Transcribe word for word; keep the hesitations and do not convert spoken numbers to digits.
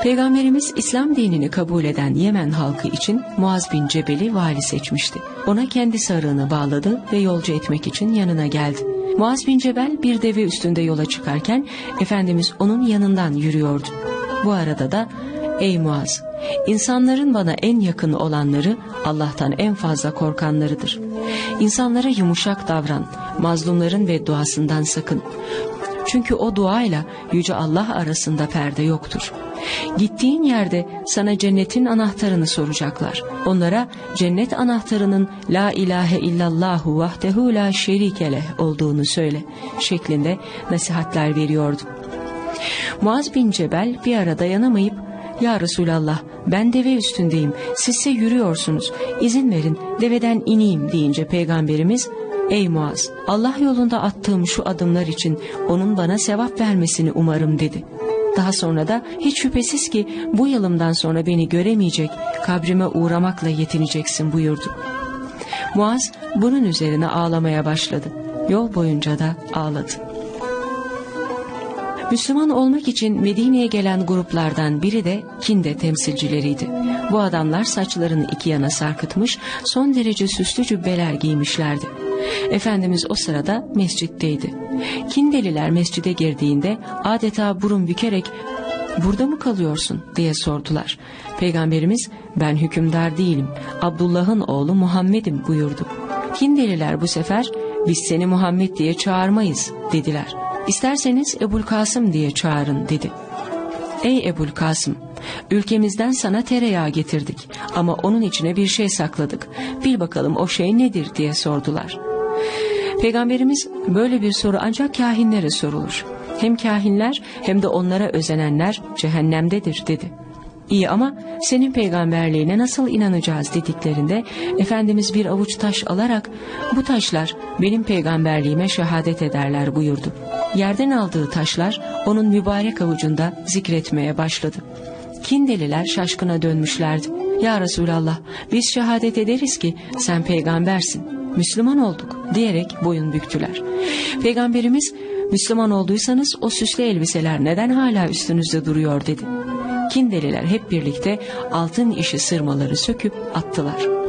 Peygamberimiz İslam dinini kabul eden Yemen halkı için Muaz bin Cebel'i vali seçmişti. Ona kendi sarığını bağladı ve yolcu etmek için yanına geldi. Muaz bin Cebel bir deve üstünde yola çıkarken Efendimiz onun yanından yürüyordu. Bu arada da "Ey Muaz, insanların bana en yakın olanları Allah'tan en fazla korkanlarıdır. İnsanlara yumuşak davran, mazlumların bedduasından sakın. Çünkü o duayla Yüce Allah arasında perde yoktur. Gittiğin yerde sana cennetin anahtarını soracaklar. Onlara cennet anahtarının la ilahe illallahu vahdehu la şerike leh olduğunu söyle" şeklinde nasihatler veriyordu. Muaz bin Cebel bir ara dayanamayıp "Ya Resulallah, ben deve üstündeyim, sizse yürüyorsunuz, izin verin deveden ineyim" deyince Peygamberimiz "Ey Muaz, Allah yolunda attığım şu adımlar için onun bana sevap vermesini umarım" dedi. Daha sonra da "Hiç şüphesiz ki bu yılımdan sonra beni göremeyecek, kabrime uğramakla yetineceksin" buyurdu. Muaz bunun üzerine ağlamaya başladı. Yol boyunca da ağladı. Müslüman olmak için Medine'ye gelen gruplardan biri de Kinde temsilcileriydi. Bu adamlar saçlarını iki yana sarkıtmış, son derece süslü cübbeler giymişlerdi. Efendimiz o sırada mescitteydi. Kindeliler mescide girdiğinde adeta burun bükerek "Burada mı kalıyorsun?" diye sordular. Peygamberimiz "Ben hükümdar değilim, Abdullah'ın oğlu Muhammed'im" buyurdu. Kindeliler bu sefer "Biz seni Muhammed diye çağırmayız" dediler. "İsterseniz Ebu'l-Kasım diye çağırın" dedi. "Ey Ebu'l-Kasım, ülkemizden sana tereyağı getirdik ama onun içine bir şey sakladık. Bil bakalım o şey nedir?" diye sordular. Peygamberimiz "Böyle bir soru ancak kahinlere sorulur. Hem kahinler hem de onlara özenenler cehennemdedir" dedi. "İyi ama senin peygamberliğine nasıl inanacağız?" dediklerinde Efendimiz bir avuç taş alarak "Bu taşlar benim peygamberliğime şehadet ederler" buyurdu. Yerden aldığı taşlar onun mübarek avucunda zikretmeye başladı. Kindeliler şaşkına dönmüşlerdi. "Ya Resulallah, biz şehadet ederiz ki sen peygambersin, Müslüman olduk" diyerek boyun büktüler. Peygamberimiz "Müslüman olduysanız o süslü elbiseler neden hala üstünüzde duruyor?" dedi. Kindeliler hep birlikte altın işi sırmaları söküp attılar.